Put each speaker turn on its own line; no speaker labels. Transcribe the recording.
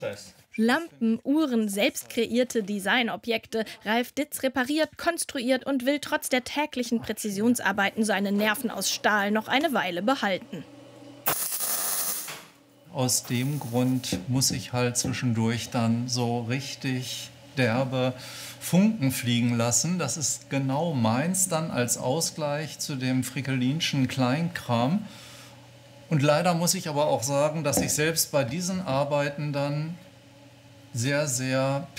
Lampen, Uhren, selbst kreierte Designobjekte. Ralf Ditz repariert, konstruiert und will trotz der täglichen Präzisionsarbeiten seine Nerven aus Stahl noch eine Weile behalten.
Aus dem Grund muss ich halt zwischendurch dann so richtig derbe Funken fliegen lassen. Das ist genau meins dann als Ausgleich zu dem frickelinschen Kleinkram. Und leider muss ich aber auch sagen, dass ich selbst bei diesen Arbeiten dann sehr, sehr